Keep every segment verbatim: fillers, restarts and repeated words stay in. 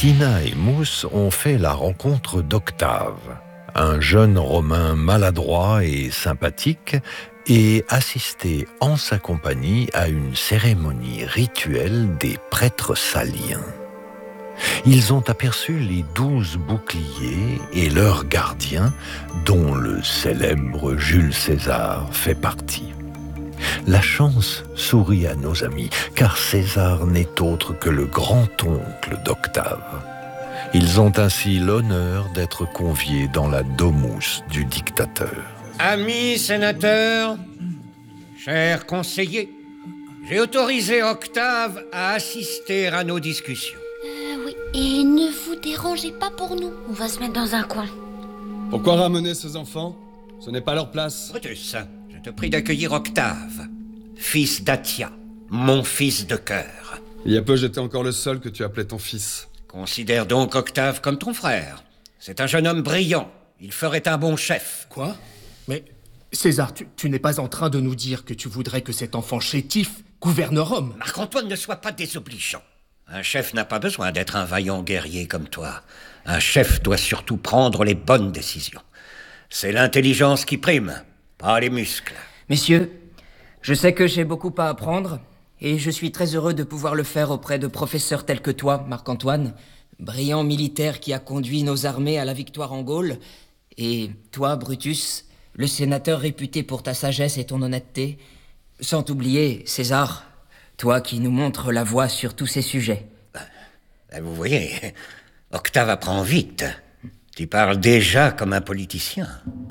Tina et Mousse ont fait la rencontre d'Octave, un jeune Romain maladroit et sympathique, et assisté en sa compagnie à une cérémonie rituelle des prêtres saliens. Ils ont aperçu les douze boucliers et leurs gardiens, dont le célèbre Jules César fait partie. La chance sourit à nos amis, car César n'est autre que le grand-oncle d'Octave. Ils ont ainsi l'honneur d'être conviés dans la domus du dictateur. Amis sénateurs, chers conseillers, j'ai autorisé Octave à assister à nos discussions. Euh, oui, et ne vous dérangez pas pour nous, on va se mettre dans un coin. Pourquoi ramener ces enfants? Ce n'est pas leur place. Brutus, je te prie d'accueillir Octave, fils d'Atia, mon fils de cœur. Il y a peu, j'étais encore le seul que tu appelais ton fils. Considère donc Octave comme ton frère. C'est un jeune homme brillant. Il ferait un bon chef. Quoi? Mais, César, tu, tu n'es pas en train de nous dire que tu voudrais que cet enfant chétif gouverne Rome? Marc-Antoine, ne sois pas désobligeant. Un chef n'a pas besoin d'être un vaillant guerrier comme toi. Un chef doit surtout prendre les bonnes décisions. C'est l'intelligence qui prime, pas les muscles. Messieurs, je sais que j'ai beaucoup à apprendre, et je suis très heureux de pouvoir le faire auprès de professeurs tels que toi, Marc-Antoine, brillant militaire qui a conduit nos armées à la victoire en Gaule, et toi, Brutus, le sénateur réputé pour ta sagesse et ton honnêteté, sans t'oublier, César, toi qui nous montres la voie sur tous ces sujets. Ben, vous voyez, Octave apprend vite. Tu parles déjà comme un politicien.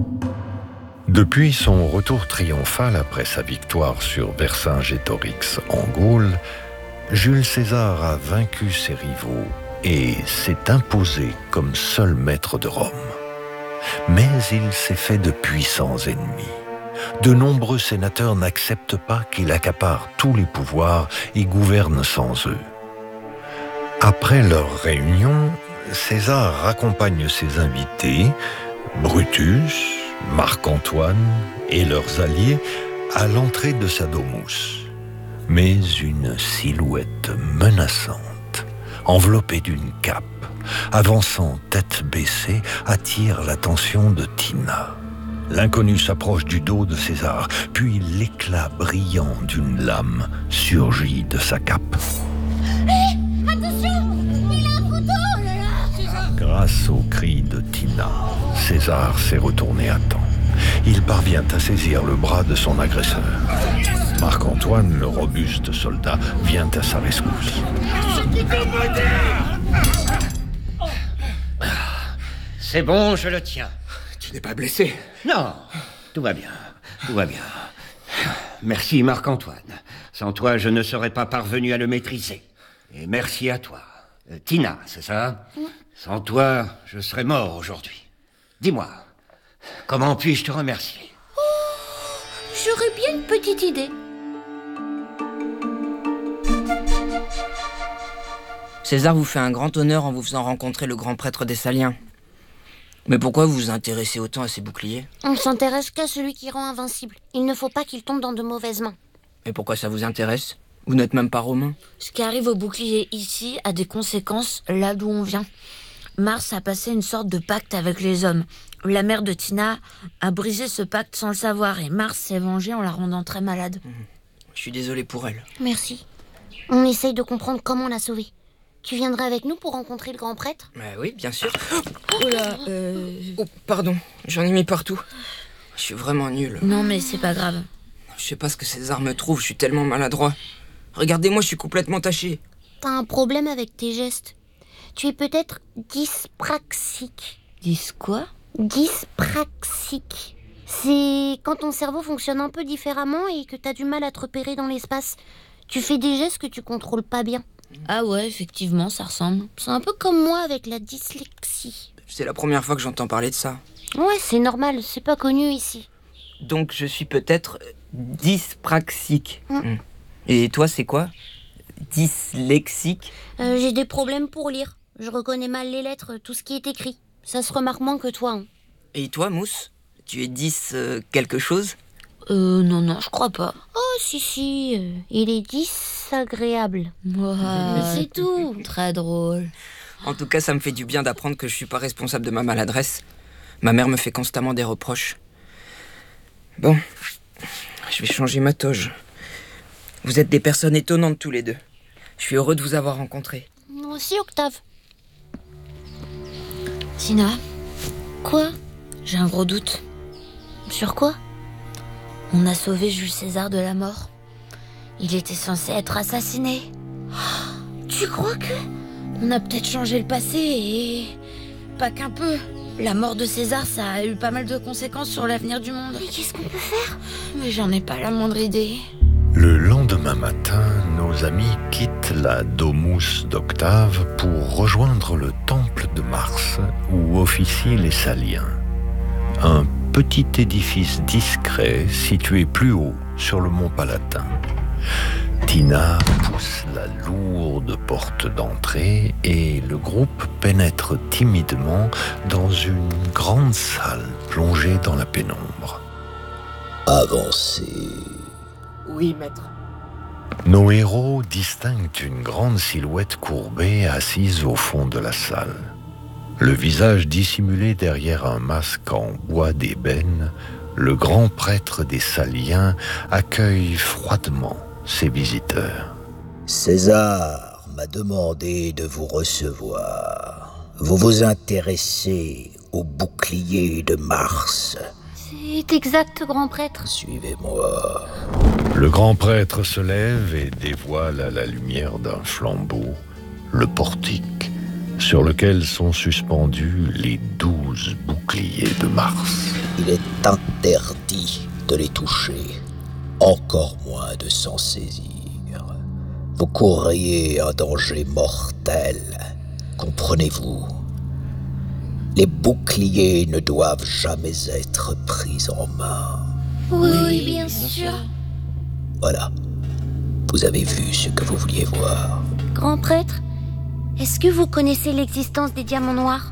Depuis son retour triomphal après sa victoire sur Vercingétorix en Gaule, Jules César a vaincu ses rivaux et s'est imposé comme seul maître de Rome. Mais il s'est fait de puissants ennemis. De nombreux sénateurs n'acceptent pas qu'il accapare tous les pouvoirs et gouverne sans eux. Après leur réunion, César raccompagne ses invités, Brutus, Marc-Antoine et leurs alliés, à l'entrée de sa domus. Mais une silhouette menaçante, enveloppée d'une cape, avançant tête baissée, attire l'attention de Tina. L'inconnu s'approche du dos de César, puis l'éclat brillant d'une lame surgit de sa cape. Hé, attention, il a un couteau, là là. Grâce au cri de Tina, César s'est retourné à temps. Il parvient à saisir le bras de son agresseur. Marc-Antoine, le robuste soldat, vient à sa rescousse. C'est bon, je le tiens. Tu n'es pas blessé? Non, tout va bien, tout va bien. Merci Marc-Antoine. Sans toi, je ne serais pas parvenu à le maîtriser. Et merci à toi. Euh, Tina, c'est ça? Oui. Sans toi, je serais mort aujourd'hui. Dis-moi, comment puis-je te remercier? Oh, j'aurais bien une petite idée. César vous fait un grand honneur en vous faisant rencontrer le grand prêtre des Saliens. Mais pourquoi vous vous intéressez autant à ces boucliers? On s'intéresse qu'à celui qui rend invincible. Il ne faut pas qu'il tombe dans de mauvaises mains. Mais pourquoi ça vous intéresse? Vous n'êtes même pas romain. Ce qui arrive au bouclier ici a des conséquences là d'où on vient. Mars a passé une sorte de pacte avec les hommes. La mère de Tina a brisé ce pacte sans le savoir et Mars s'est vengé en la rendant très malade. Mmh. Je suis désolé pour elle. Merci. On essaye de comprendre comment la sauver. Tu viendrais avec nous pour rencontrer le grand prêtre? Bah oui, bien sûr. Oh là, euh... Oh, pardon, j'en ai mis partout. Je suis vraiment nul. Non, mais c'est pas grave. Je sais pas ce que César me trouve, je suis tellement maladroit. Regardez-moi, je suis complètement taché. T'as un problème avec tes gestes. Tu es peut-être dyspraxique. Dys quoi? Dyspraxique. C'est quand ton cerveau fonctionne un peu différemment et que t'as du mal à te repérer dans l'espace. Tu fais des gestes que tu contrôles pas bien. Ah ouais, effectivement, ça ressemble. C'est un peu comme moi avec la dyslexie. C'est la première fois que j'entends parler de ça. Ouais, c'est normal, c'est pas connu ici. Donc je suis peut-être dyspraxique. Mmh. Et toi, c'est quoi? Dyslexique? euh, J'ai des problèmes pour lire. Je reconnais mal les lettres, tout ce qui est écrit. Ça se remarque moins que toi. Hein. Et toi, Mousse? Tu es dix euh, quelque chose? Euh, non, non, je crois pas. Oh, si, si, euh, il est désagréable. Wow, c'est tout. Très drôle. En tout cas, ça me fait du bien d'apprendre que je suis pas responsable de ma maladresse. Ma mère me fait constamment des reproches. Bon, je vais changer ma toge. Vous êtes des personnes étonnantes tous les deux. Je suis heureux de vous avoir rencontrés. Moi aussi, Octave. Tina, Quoi? j'ai un gros doute. Sur quoi? On a sauvé Jules César de la mort. Il était censé être assassiné. Tu crois que... On a peut-être changé le passé et... pas qu'un peu. La mort de César, ça a eu pas mal de conséquences sur l'avenir du monde. Mais qu'est-ce qu'on peut faire? Mais j'en ai pas la moindre idée. Le lendemain matin, nos amis quittent la domus d'Octave pour rejoindre le temple de Mars où officient les Saliens. Un petit édifice discret situé plus haut sur le mont Palatin. Tina pousse la lourde porte d'entrée et le groupe pénètre timidement dans une grande salle plongée dans la pénombre. Avancez. Oui, maître. Nos héros distinguent une grande silhouette courbée assise au fond de la salle. Le visage dissimulé derrière un masque en bois d'ébène, le grand prêtre des Saliens accueille froidement ses visiteurs. César m'a demandé de vous recevoir. Vous vous intéressez au bouclier de Mars. C'est exact, grand prêtre. Suivez-moi. Le grand prêtre se lève et dévoile à la lumière d'un flambeau le portique sur lequel sont suspendus les douze boucliers de Mars. Il est interdit de les toucher, encore moins de s'en saisir. Vous courriez un danger mortel, comprenez-vous? Les boucliers ne doivent jamais être pris en main. Oui, oui, bien sûr. Voilà, vous avez vu ce que vous vouliez voir. Grand prêtre, est-ce que vous connaissez l'existence des diamants noirs?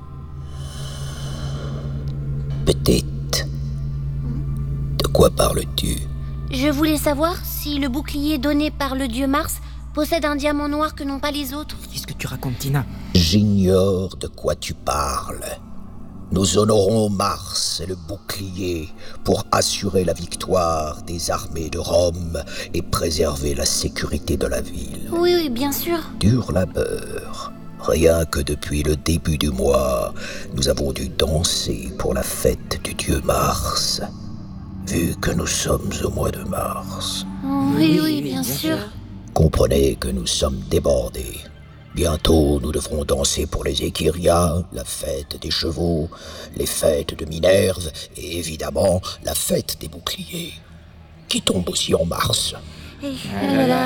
Petite, de quoi parles-tu? Je voulais savoir si le bouclier donné par le dieu Mars possède un diamant noir que n'ont pas les autres. Qu'est-ce que tu racontes, Tina? J'ignore de quoi tu parles. Nous honorons Mars et le bouclier pour assurer la victoire des armées de Rome et préserver la sécurité de la ville. Oui, oui, bien sûr. Dur labeur. Rien que depuis le début du mois, nous avons dû danser pour la fête du dieu Mars. Vu que nous sommes au mois de mars. Oui, oui, bien sûr. Comprenez que nous sommes débordés. Bientôt, nous devrons danser pour les Équiriens, la fête des chevaux, les fêtes de Minerve et évidemment la fête des boucliers, qui tombe aussi en mars. Et, euh,